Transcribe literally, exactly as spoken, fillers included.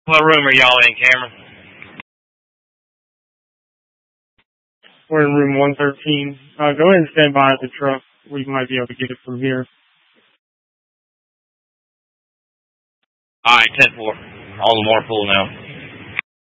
What room are y'all in, Cameron? We're in room one thirteen. Uh, go ahead and stand by at the truck. We might be able to get it from here. All right, ten four. All the more full now.